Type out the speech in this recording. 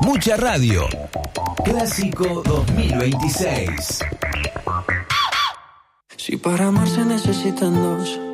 Mucha radio. Clásico 2026. Si para amar se necesitan dos,